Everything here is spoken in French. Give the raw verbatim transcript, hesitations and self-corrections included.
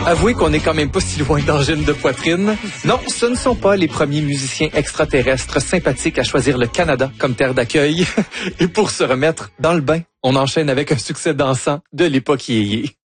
Avouez qu'on est quand même pas si loin d'angine de poitrine. Non, ce ne sont pas les premiers musiciens extraterrestres sympathiques à choisir le Canada comme terre d'accueil. Et pour se remettre dans le bain, on enchaîne avec un succès dansant de l'époque yéyé.